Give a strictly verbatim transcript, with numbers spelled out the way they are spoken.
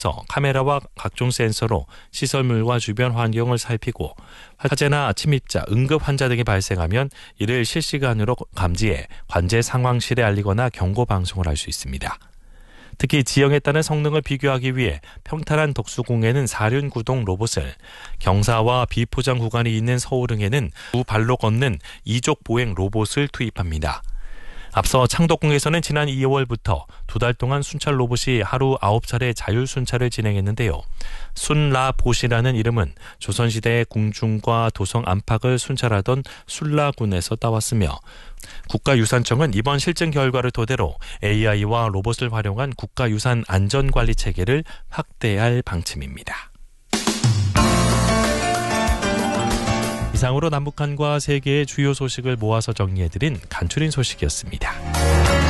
카메라와 각종 센서로 시설물과 주변 환경을 살피고 화재나 침입자, 응급 환자 등이 발생하면 이를 실시간으로 감지해 관제 상황실에 알리거나 경고 방송을 할 수 있습니다. 특히 지형에 따른 성능을 비교하기 위해 평탄한 덕수궁에는 사륜구동 로봇을, 경사와 비포장 구간이 있는 서울흥에는 두 발로 걷는 이족 보행 로봇을 투입합니다. 앞서 창덕궁에서는 지난 이월부터 두 달 동안 순찰 로봇이 하루 아홉 차례 자율 순찰을 진행했는데요. 순라봇이라는 이름은 조선시대 궁중과 도성 안팎을 순찰하던 순라군에서 따왔으며 국가유산청은 이번 실증 결과를 토대로 에이아이와 로봇을 활용한 국가유산 안전관리 체계를 확대할 방침입니다. 이상으로 남북한과 세계의 주요 소식을 모아서 정리해드린 간추린 소식이었습니다.